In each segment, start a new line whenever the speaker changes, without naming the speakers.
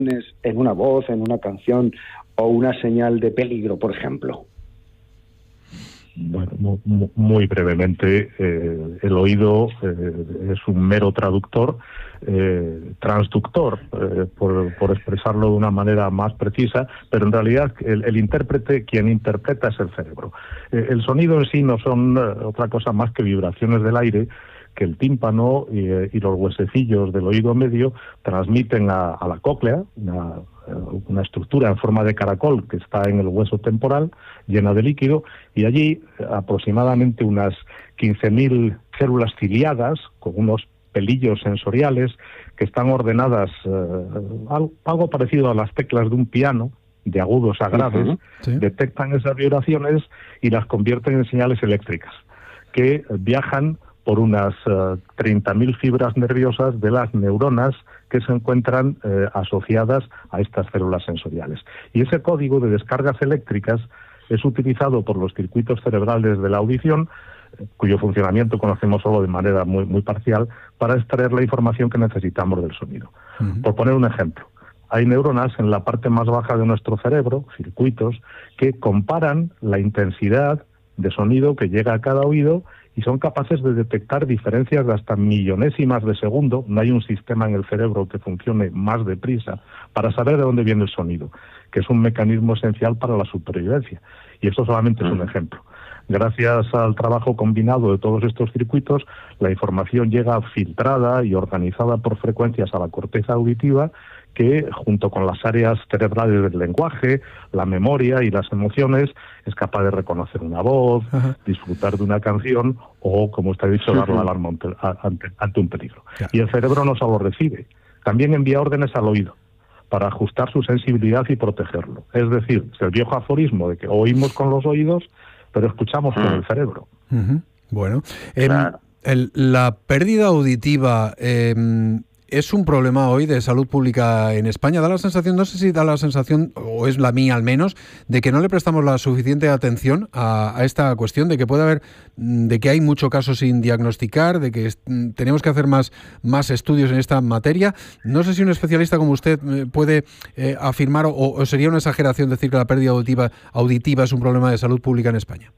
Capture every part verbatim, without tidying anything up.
en una voz, en una canción o una señal de peligro, por ejemplo?
Bueno, muy, muy brevemente, eh, el oído eh, es un mero traductor, eh, transductor, eh, por, por expresarlo de una manera más precisa, pero en realidad el, el intérprete, quien interpreta es el cerebro. Eh, el sonido en sí no son eh, otra cosa más que vibraciones del aire que el tímpano y, eh, y los huesecillos del oído medio transmiten a, a la cóclea, una, una estructura en forma de caracol que está en el hueso temporal, llena de líquido, y allí aproximadamente unas quince mil células ciliadas, con unos pelillos sensoriales, que están ordenadas eh, algo, algo parecido a las teclas de un piano, de agudos a graves, uh-huh. ¿Sí? Detectan esas vibraciones y las convierten en señales eléctricas, que viajan por unas uh, treinta mil fibras nerviosas de las neuronas que se encuentran eh, asociadas a estas células sensoriales. Y ese código de descargas eléctricas es utilizado por los circuitos cerebrales de la audición, eh, cuyo funcionamiento conocemos solo de manera muy, muy parcial, para extraer la información que necesitamos del sonido. Uh-huh. Por poner un ejemplo, hay neuronas en la parte más baja de nuestro cerebro, circuitos, que comparan la intensidad de sonido que llega a cada oído y son capaces de detectar diferencias de hasta millonésimas de segundo. No hay un sistema en el cerebro que funcione más deprisa para saber de dónde viene el sonido, que es un mecanismo esencial para la supervivencia. Y esto solamente es un ejemplo. Gracias al trabajo combinado de todos estos circuitos, la información llega filtrada y organizada por frecuencias a la corteza auditiva, que junto con las áreas cerebrales del lenguaje, la memoria y las emociones, es capaz de reconocer una voz, uh-huh. disfrutar de una canción o, como usted ha dicho, uh-huh. dar la alarma ante, ante, ante un peligro. Yeah. Y el cerebro no solo recibe, también envía órdenes al oído para ajustar su sensibilidad y protegerlo. Es decir, es el viejo aforismo de que oímos con los oídos, pero escuchamos uh-huh. con el cerebro.
Uh-huh. Bueno, claro. eh, el, la pérdida auditiva... Eh, ¿Es un problema hoy de salud pública en España? Da la sensación, no sé si da la sensación, o es la mía al menos, de que no le prestamos la suficiente atención a, a esta cuestión, de que puede haber, de que hay mucho caso sin diagnosticar, de que tenemos que hacer más, más estudios en esta materia. No sé si un especialista como usted puede eh, afirmar, o, o sería una exageración decir que la pérdida auditiva, auditiva es un problema de salud pública en España.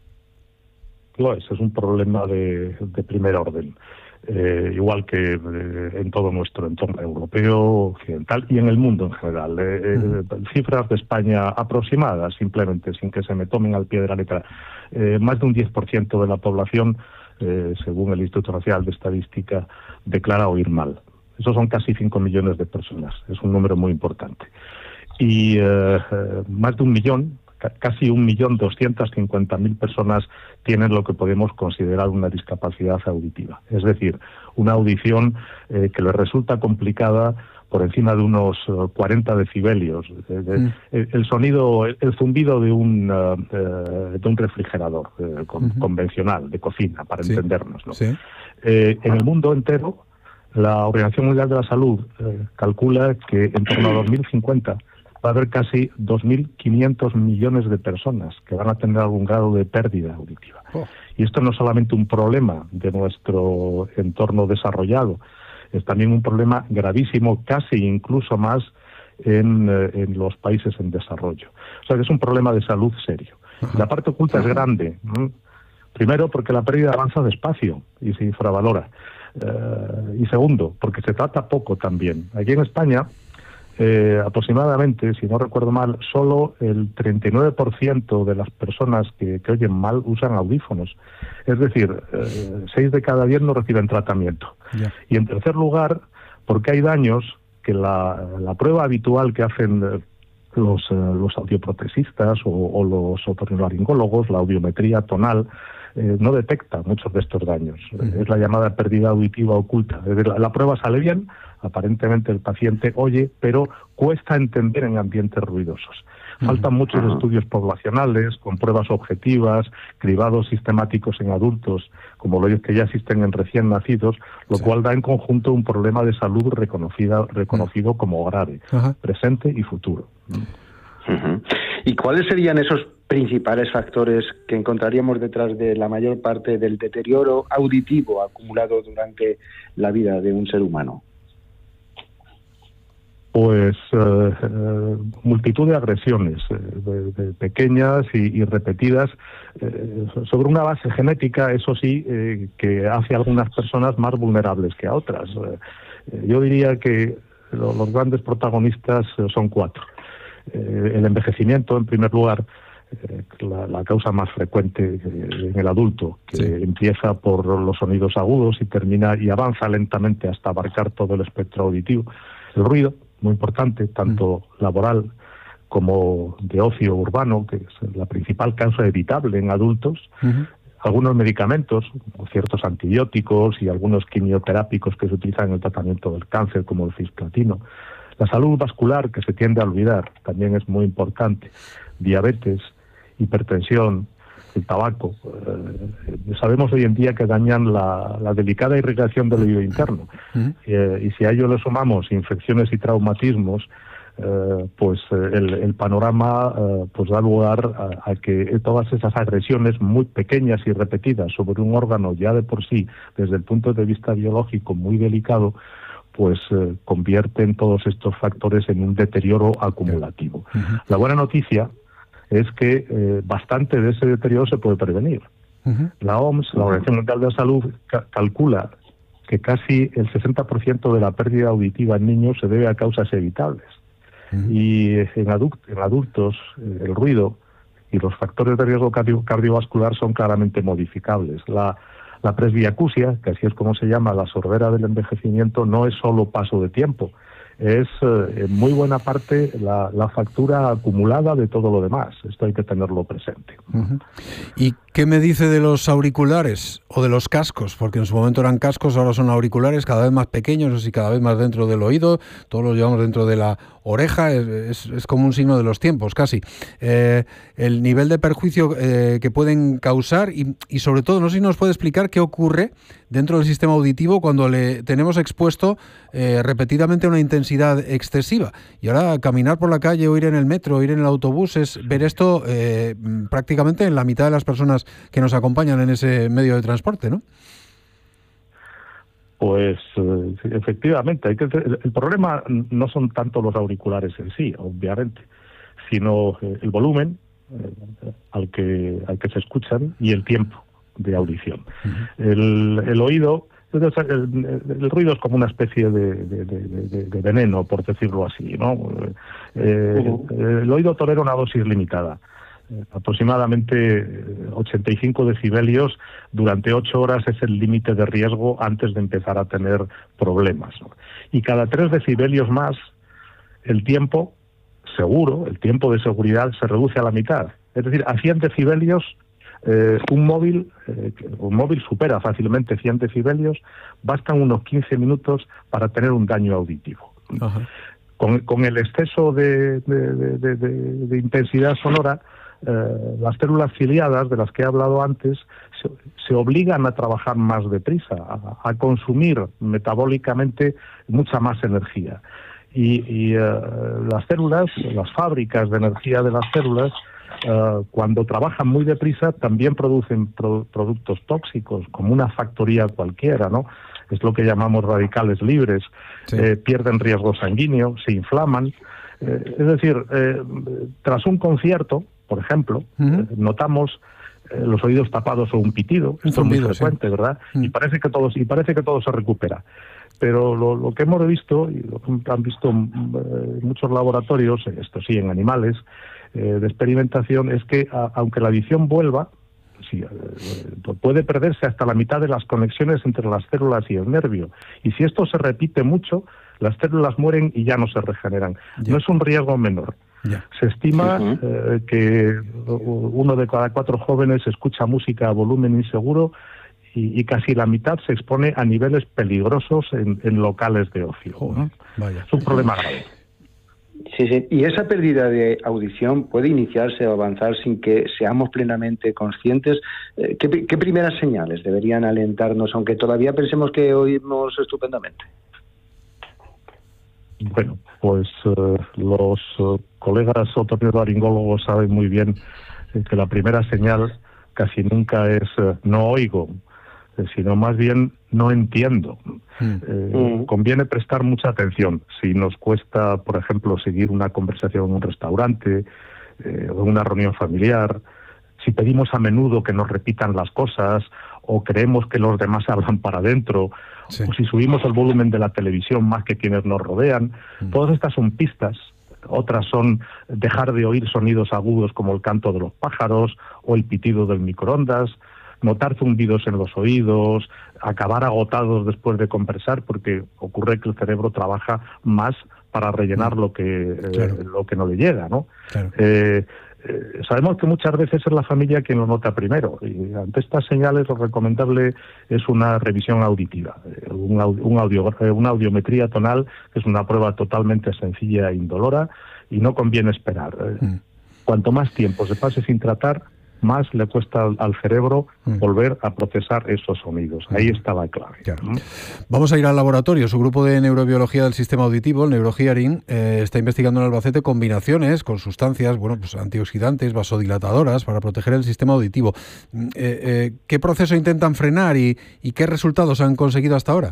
No, ese es un problema de, de primer orden. Eh, igual que eh, en todo nuestro entorno europeo, occidental y en el mundo en general. Eh, uh-huh. eh, cifras de España aproximadas, simplemente, sin que se me tomen al pie de la letra. Eh, más de un diez por ciento de la población, eh, según el Instituto Nacional de Estadística, declara oír mal. Esos son casi cinco millones de personas. Es un número muy importante. Y eh, eh, más de un millón, casi un millón doscientas cincuenta mil personas tienen lo que podemos considerar una discapacidad auditiva, es decir, una audición eh, que les resulta complicada por encima de unos uh, cuarenta decibelios. Eh, mm. el, el sonido, el, el zumbido de un uh, eh, de un refrigerador eh, con, uh-huh. convencional, de cocina, para sí. entendernos, ¿no? Sí. Eh, en el mundo entero, la Organización Mundial de la Salud eh, calcula que en torno a dos mil cincuenta va a haber casi dos mil quinientos millones de personas que van a tener algún grado de pérdida auditiva. Oh. Y esto no es solamente un problema de nuestro entorno desarrollado, es también un problema gravísimo, casi incluso más en, en los países en desarrollo. O sea que es un problema de salud serio. Uh-huh. La parte oculta uh-huh. es grande. ¿no? Primero, porque la pérdida avanza despacio y se infravalora. Uh, y segundo, porque se trata poco también. Aquí en España, Eh, aproximadamente, si no recuerdo mal, solo el treinta y nueve por ciento de las personas que, que oyen mal usan audífonos. Es decir, eh, seis de cada diez no reciben tratamiento. Yeah. Y en tercer lugar, porque hay daños que la, la prueba habitual que hacen los, eh, los audioprotesistas o, o los otorrinolaringólogos, la audiometría tonal, eh, no detecta muchos de estos daños. Uh-huh. Es la llamada pérdida auditiva oculta. Es decir, la, la prueba sale bien, aparentemente el paciente oye, pero cuesta entender en ambientes ruidosos. Faltan uh-huh. muchos uh-huh. estudios poblacionales, con pruebas objetivas, cribados sistemáticos en adultos, como los que ya existen en recién nacidos, lo sí. cual da en conjunto un problema de salud reconocida, reconocido uh-huh. como grave, uh-huh. presente y futuro.
Uh-huh. ¿Y cuáles serían esos principales factores que encontraríamos detrás de la mayor parte del deterioro auditivo acumulado durante la vida de un ser humano?
pues eh, eh, multitud de agresiones, eh, de, de pequeñas y, y repetidas, eh, sobre una base genética, eso sí, eh, que hace a algunas personas más vulnerables que a otras. Eh, yo diría que lo, los grandes protagonistas eh, son cuatro. Eh, el envejecimiento, en primer lugar, eh, la, la causa más frecuente en el adulto, que sí. empieza por los sonidos agudos y termina y avanza lentamente hasta abarcar todo el espectro auditivo. El ruido, muy importante, tanto mm. laboral como de ocio urbano, que es la principal causa evitable en adultos. Uh-huh. Algunos medicamentos, ciertos antibióticos y algunos quimioterápicos que se utilizan en el tratamiento del cáncer, como el cisplatino. La salud vascular, que se tiende a olvidar, también es muy importante. Diabetes, hipertensión, el tabaco. Eh, sabemos hoy en día que dañan la, la delicada irrigación del oído interno. Uh-huh. Eh, y si a ello le sumamos infecciones y traumatismos, eh, pues eh, el, el panorama eh, pues da lugar a, a que todas esas agresiones muy pequeñas y repetidas sobre un órgano ya de por sí, desde el punto de vista biológico, muy delicado, pues eh, convierten todos estos factores en un deterioro acumulativo. Uh-huh. La buena noticia es que eh, bastante de ese deterioro se puede prevenir. Uh-huh. La O M S, la Organización Mundial de la Salud, ca- calcula que casi el sesenta por ciento de la pérdida auditiva en niños se debe a causas evitables. Uh-huh. Y en, adult- en adultos, eh, el ruido y los factores de riesgo cardio- cardiovascular son claramente modificables. La, la presbiacusia, que así es como se llama, la sordera del envejecimiento, no es solo paso de tiempo, es eh, en muy buena parte la, la factura acumulada de todo lo demás. Esto hay que tenerlo presente.
Uh-huh. ¿Y qué me dice de los auriculares o de los cascos? Porque en su momento eran cascos, ahora son auriculares cada vez más pequeños y cada vez más dentro del oído, todos los llevamos dentro de la oreja, es, es, es como un signo de los tiempos casi. Eh, el nivel de perjuicio eh, que pueden causar y, y sobre todo, no sé si nos puede explicar qué ocurre dentro del sistema auditivo cuando le tenemos expuesto eh, repetidamente a una intensidad excesiva. Y ahora caminar por la calle o ir en el metro o ir en el autobús es ver esto eh, prácticamente en la mitad de las personas que nos acompañan en ese medio de transporte, ¿no?
Pues eh, efectivamente, hay que, el, el problema no son tanto los auriculares en sí, obviamente, sino eh, el volumen eh, al que al que se escuchan y el tiempo de audición. Uh-huh. El, el oído, el, el, el ruido es como una especie de, de, de, de, de veneno, por decirlo así, ¿no? Eh, uh-huh. El oído tolera una dosis limitada. Eh, aproximadamente ochenta y cinco decibelios durante ocho horas es el límite de riesgo antes de empezar a tener problemas, ¿no? Y cada tres decibelios más el tiempo seguro, el tiempo de seguridad se reduce a la mitad. Es decir, a cien decibelios eh, un móvil eh, un móvil supera fácilmente cien decibelios, bastan unos quince minutos para tener un daño auditivo. Ajá. Con, con el exceso de, de, de, de, de intensidad sonora, Eh, las células ciliadas, de las que he hablado antes, se, se obligan a trabajar más deprisa, a, a consumir metabólicamente mucha más energía. Y, y uh, las células, las fábricas de energía de las células, uh, cuando trabajan muy deprisa, también producen pro, productos tóxicos, como una factoría cualquiera, ¿no? Es lo que llamamos radicales libres. Sí. Eh, pierden riesgo sanguíneo, se inflaman. Eh, es decir, eh, tras un concierto, por ejemplo, uh-huh. eh, notamos eh, los oídos tapados o un pitido, esto es muy frecuente, sí. ¿verdad? Uh-huh. Y parece que todo, y parece que todo se recupera. Pero lo, lo que hemos visto, y lo que han visto eh, muchos laboratorios, esto sí, en animales, eh, de experimentación, es que a, aunque la visión vuelva, sí, eh, puede perderse hasta la mitad de las conexiones entre las células y el nervio. Y si esto se repite mucho, las células mueren y ya no se regeneran. Yeah. No es un riesgo menor. Yeah. Se estima uh-huh. eh, que uno de cada cuatro jóvenes escucha música a volumen inseguro y, y casi la mitad se expone a niveles peligrosos en, en locales de ocio. Uh-huh. Vaya. Es un problema grave.
Sí, sí. Y esa pérdida de audición puede iniciarse o avanzar sin que seamos plenamente conscientes. Eh, ¿qué, ¿Qué primeras señales deberían alentarnos, aunque todavía pensemos que oímos estupendamente?
Bueno, pues eh, los eh, colegas otorrinolaringólogos saben muy bien eh, que la primera señal casi nunca es eh, no oigo. sino más bien no entiendo.
Mm.
Eh, mm. Conviene prestar mucha atención. Si nos cuesta, por ejemplo, seguir una conversación en un restaurante eh, o en una reunión familiar, si pedimos a menudo que nos repitan las cosas o creemos que los demás hablan para adentro, sí. o si subimos el volumen de la televisión más que quienes nos rodean, mm. todas estas son pistas. Otras son dejar de oír sonidos agudos como el canto de los pájaros o el pitido del microondas, notar zumbidos en los oídos, acabar agotados después de conversar, porque ocurre que el cerebro trabaja más para rellenar lo que claro. eh, lo que no le llega, ¿no?
Claro.
Eh, eh, sabemos que muchas veces es la familia quien lo nota primero, y ante estas señales lo recomendable es una revisión auditiva, eh, un audio, un audio, eh, una audiometría tonal, que es una prueba totalmente sencilla e indolora, y no conviene esperar. Eh, mm. Cuanto más tiempo se pase sin tratar, más le cuesta al, al cerebro mm. volver a procesar esos sonidos. Ahí está la clave.
Claro. ¿Mm? Vamos a ir al laboratorio. Su grupo de neurobiología del sistema auditivo, el Neurohearing, eh, está investigando en Albacete combinaciones con sustancias, bueno, pues antioxidantes, vasodilatadoras para proteger el sistema auditivo. Eh, eh, ¿Qué proceso intentan frenar y, y qué resultados han conseguido hasta ahora?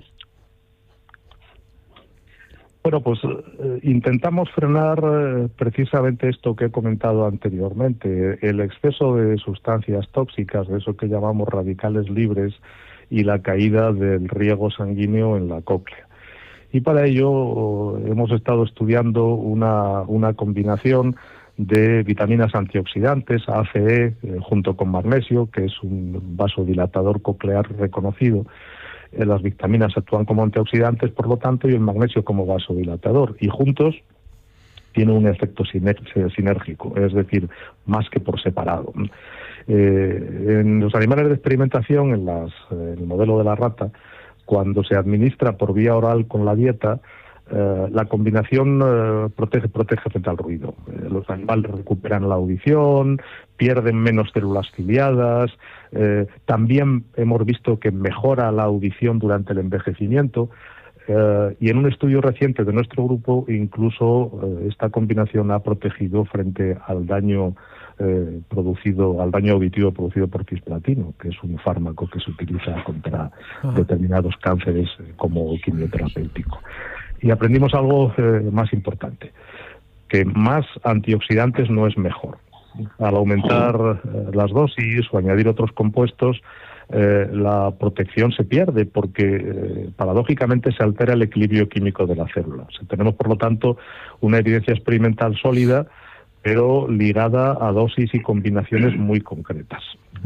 Bueno, pues eh, intentamos frenar eh, precisamente esto que he comentado anteriormente, el exceso de sustancias tóxicas, de eso que llamamos radicales libres, y la caída del riego sanguíneo en la cóclea. Y para ello eh, hemos estado estudiando una, una combinación de vitaminas antioxidantes, A C E, eh, junto con magnesio, que es un vasodilatador coclear reconocido. Las vitaminas actúan como antioxidantes, por lo tanto, y el magnesio como vasodilatador, y juntos tienen un efecto sinérgico, es decir, más que por separado. Eh, en los animales de experimentación, en, las, en el modelo de la rata, cuando se administra por vía oral con la dieta, eh, la combinación eh, protege, protege frente al ruido. Eh, los animales recuperan la audición, pierden menos células ciliadas, eh, también hemos visto que mejora la audición durante el envejecimiento, eh, y en un estudio reciente de nuestro grupo incluso eh, esta combinación ha protegido frente al daño eh, producido, al daño auditivo producido por cisplatino, que es un fármaco que se utiliza contra Ajá. determinados cánceres eh, como quimioterapéutico. Y aprendimos algo eh, más importante, que más antioxidantes no es mejor. Al aumentar eh, las dosis o añadir otros compuestos, eh, la protección se pierde porque eh, paradójicamente se altera el equilibrio químico de la célula. O sea, tenemos, por lo tanto, una evidencia experimental sólida, pero ligada a dosis y combinaciones muy concretas.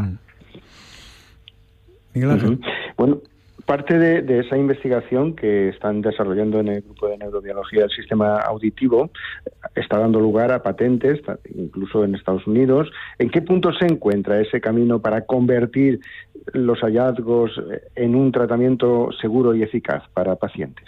Miguel Ángel.
Uh-huh. Bueno, parte de, de esa investigación que están desarrollando en el grupo de neurobiología del sistema auditivo está dando lugar a patentes, incluso en Estados Unidos. ¿En qué punto se encuentra ese camino para convertir los hallazgos en un tratamiento seguro y eficaz para pacientes?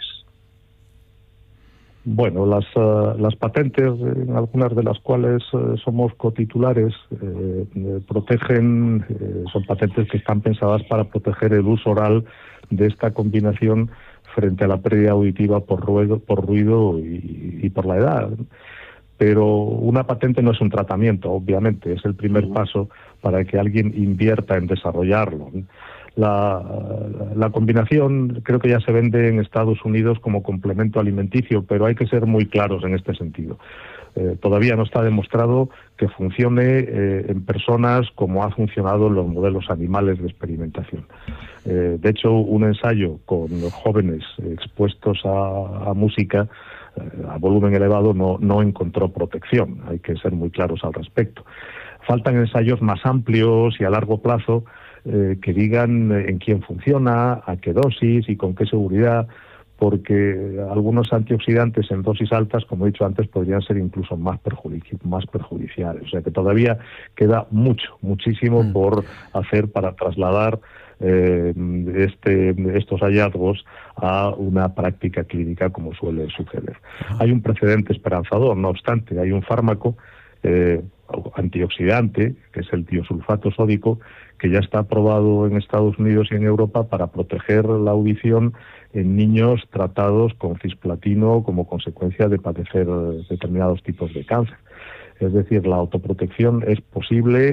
Bueno, las, uh, las patentes, en algunas de las cuales uh, somos cotitulares, eh, protegen, eh, son patentes que están pensadas para proteger el uso oral de esta combinación frente a la pérdida auditiva por ruido, por ruido y, y por la edad. Pero una patente no es un tratamiento, obviamente, es el primer paso para que alguien invierta en desarrollarlo. La, la combinación creo que ya se vende en Estados Unidos como complemento alimenticio, pero hay que ser muy claros en este sentido. Eh, todavía no está demostrado que funcione eh, en personas como ha funcionado en los modelos animales de experimentación. Eh, de hecho, un ensayo con jóvenes expuestos a, a música eh, a volumen elevado no, no encontró protección. Hay que ser muy claros al respecto. Faltan ensayos más amplios y a largo plazo eh, que digan en quién funciona, a qué dosis y con qué seguridad, porque algunos antioxidantes en dosis altas, como he dicho antes, podrían ser incluso más, perjudici- más perjudiciales. O sea que todavía queda mucho, muchísimo mm. por hacer para trasladar eh, este, estos hallazgos a una práctica clínica como suele suceder. Ah. Hay un precedente esperanzador, no obstante, hay un fármaco eh, antioxidante, que es el tiosulfato sódico, que ya está aprobado en Estados Unidos y en Europa para proteger la audición en niños tratados con cisplatino como consecuencia de padecer determinados tipos de cáncer. Es decir, la autoprotección es posible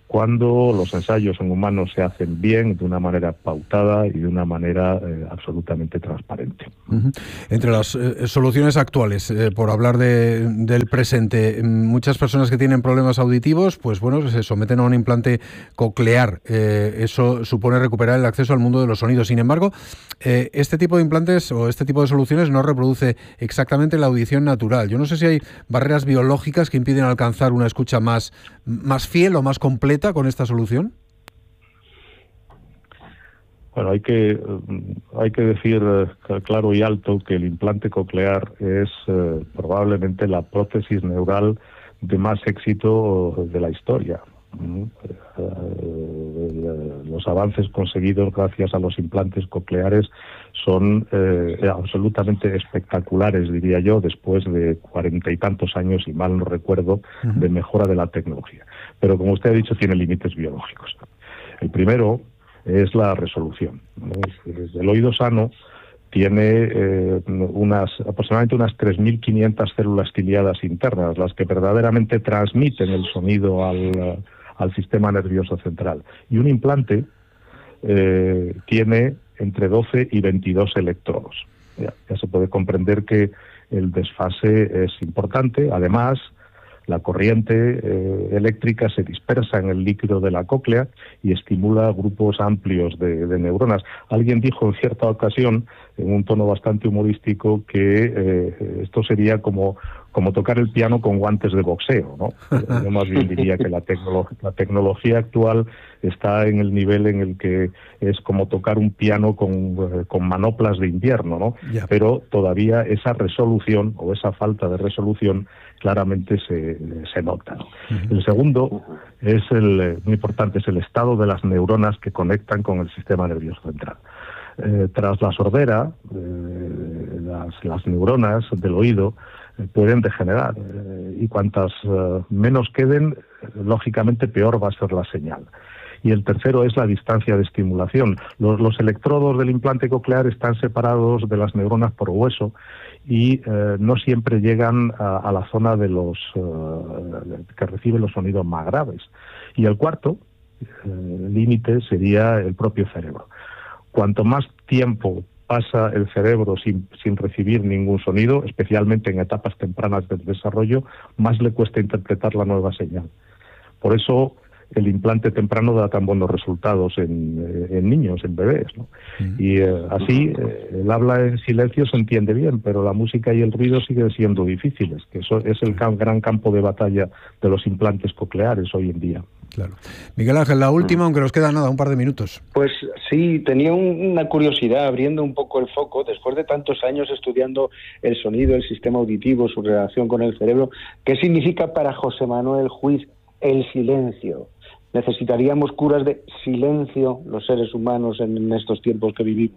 cuando los ensayos en humanos se hacen bien, de una manera pautada y de una manera eh, absolutamente transparente.
Uh-huh. Entre las eh, soluciones actuales, eh, por hablar de, del presente, muchas personas que tienen problemas auditivos, pues bueno, se someten a un implante coclear. Eh, eso supone recuperar el acceso al mundo de los sonidos. Sin embargo, eh, este tipo de implantes o este tipo de soluciones no reproduce exactamente la audición natural. Yo no sé si hay barreras biológicas que impiden alcanzar una escucha más, más fiel o más completa con esta solución.
Bueno, hay que hay que decir eh, claro y alto que el implante coclear es eh, probablemente la prótesis neural de más éxito de la historia. Mm. Eh, los avances conseguidos gracias a los implantes cocleares son eh, absolutamente espectaculares, diría yo, después de cuarenta y tantos años, y mal no recuerdo, uh-huh. de mejora de la tecnología. Pero como usted ha dicho, tiene límites biológicos. El primero es la resolución. El oído sano tiene eh, unas aproximadamente unas tres mil quinientas células ciliadas internas, las que verdaderamente transmiten el sonido al, al sistema nervioso central. Y un implante eh, tiene entre doce y veintidós electrodos. Ya, ya se puede comprender que el desfase es importante. Además, la corriente eh, eléctrica se dispersa en el líquido de la cóclea y estimula grupos amplios de, de neuronas. Alguien dijo en cierta ocasión, en un tono bastante humorístico, que eh, esto sería como, como tocar el piano con guantes de boxeo, ¿no? Yo más bien diría que la, tecno la tecnología actual está en el nivel en el que es como tocar un piano con, con manoplas de invierno, ¿no? Yeah. Pero todavía esa resolución o esa falta de resolución claramente se, se nota, ¿no? Uh-huh. El segundo es el muy importante, es el estado de las neuronas que conectan con el sistema nervioso central. Eh, tras la sordera, eh, las, las neuronas del oído eh, pueden degenerar eh, y cuantas eh, menos queden, lógicamente peor va a ser la señal. Y el tercero es la distancia de estimulación. Los, los electrodos del implante coclear están separados de las neuronas por hueso y eh, no siempre llegan a, a la zona de los eh, que reciben los sonidos más graves. Y el cuarto eh, límite sería el propio cerebro. Cuanto más tiempo pasa el cerebro sin, sin recibir ningún sonido, especialmente en etapas tempranas del desarrollo, más le cuesta interpretar la nueva señal. Por eso el implante temprano da tan buenos resultados en, en niños, en bebés, ¿no? Uh-huh. Y eh, así eh, el habla en silencio se entiende bien, pero la música y el ruido siguen siendo difíciles, que eso es el cam- gran campo de batalla de los implantes cocleares hoy en día.
Claro. Miguel Ángel, la última, aunque nos queda nada, un par de minutos.
Pues sí, tenía un, una curiosidad, abriendo un poco el foco, después de tantos años estudiando el sonido, el sistema auditivo, su relación con el cerebro, ¿qué significa para José Manuel Juiz el silencio? ¿Necesitaríamos curas de silencio los seres humanos en estos tiempos que vivimos?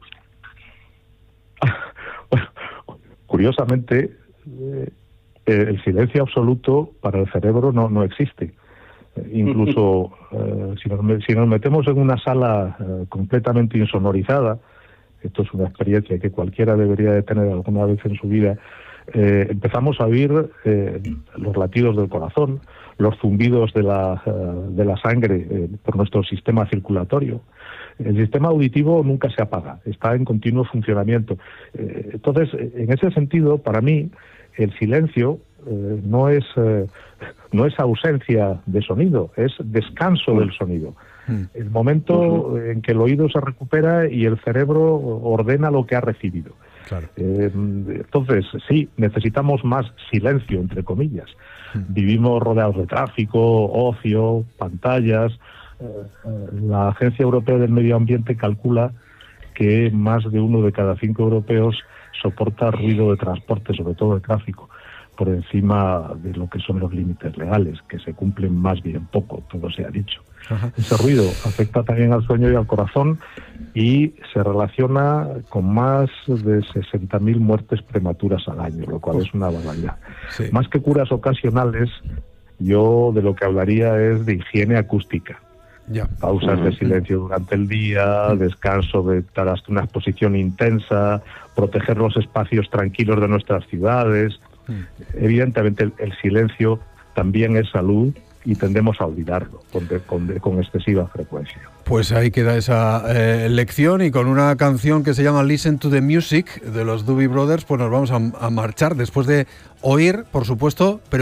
Bueno, curiosamente, eh, el silencio absoluto para el cerebro no, no existe. Incluso eh, si, nos, si nos metemos en una sala eh, completamente insonorizada, esto es una experiencia que cualquiera debería de tener alguna vez en su vida, eh, empezamos a oír eh, los latidos del corazón, los zumbidos de la, uh, de la sangre eh, por nuestro sistema circulatorio. El sistema auditivo nunca se apaga, está en continuo funcionamiento. Eh, entonces, en ese sentido, para mí, el silencio eh, no es eh, no es ausencia de sonido, es descanso del sonido. El momento en que el oído se recupera y el cerebro ordena lo que ha recibido. Claro. Eh, entonces, sí, necesitamos más silencio, entre comillas. Mm. Vivimos rodeados de tráfico, ocio, pantallas. Eh, eh, la Agencia Europea del Medio Ambiente calcula que más de uno de cada cinco europeos soporta ruido de transporte, sobre todo de tráfico, por encima de lo que son los límites legales, que se cumplen más bien poco, todo se ha dicho. Ajá. Ese ruido afecta también al sueño y al corazón y se relaciona con más de sesenta mil muertes prematuras al año, lo cual es una barbaridad. Sí. Más que curas ocasionales, yo de lo que hablaría es de higiene acústica. Ya. Pausas de silencio durante el día, descanso de tras una exposición intensa, proteger los espacios tranquilos de nuestras ciudades. Evidentemente el, el silencio también es salud, y tendemos a olvidarlo con, de, con, de, con excesiva frecuencia.
Pues ahí queda esa eh, lección, y con una canción que se llama Listen to the Music de los Doobie Brothers, pues nos vamos a, a marchar después de oír, por supuesto, pero